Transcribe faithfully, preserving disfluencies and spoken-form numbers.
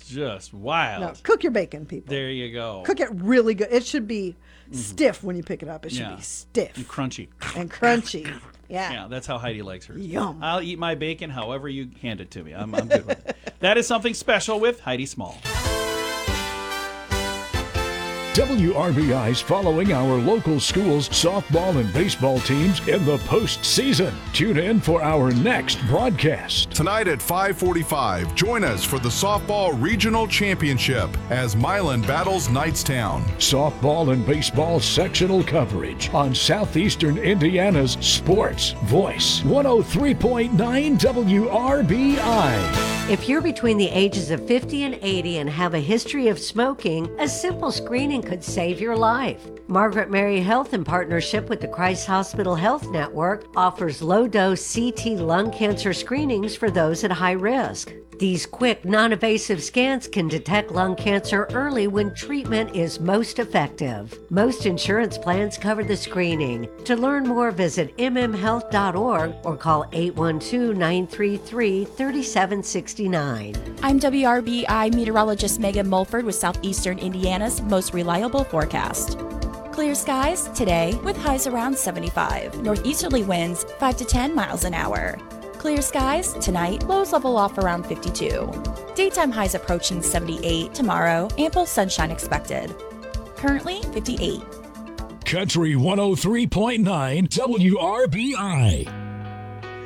just wild. No, cook your bacon, people. There you go. Cook it really good. It should be mm-hmm. stiff when you pick it up. It should yeah. be stiff. And crunchy. And crunchy. Yeah. Yeah, that's how Heidi likes hers. Yum. I'll eat my bacon however you hand it to me. I'm, I'm good with it. That is something special with Heidi Small. W R B I's following our local schools' softball and baseball teams in the postseason. Tune in for our next broadcast. Tonight at five forty-five, join us for the Softball Regional Championship as Milan battles Knightstown. Softball and baseball sectional coverage on Southeastern Indiana's Sports Voice. one oh three point nine W R B I. If you're between the ages of fifty and eighty and have a history of smoking, a simple screening could save your life. Margaret Mary Health, in partnership with the Christ Hospital Health Network, offers low-dose C T lung cancer screenings for those at high risk. These quick, non-invasive scans can detect lung cancer early when treatment is most effective. Most insurance plans cover the screening. To learn more, visit m m health dot org or call eight one two, nine three three, three seven six nine. I'm W R B I meteorologist Megan Mulford with Southeastern Indiana's most reliable forecast. Clear skies today with highs around seventy-five. Northeasterly winds five to ten miles an hour. Clear skies tonight, lows level off around fifty-two. Daytime highs approaching seventy-eight tomorrow, ample sunshine expected. Currently fifty-eight. Country one oh three point nine W R B I.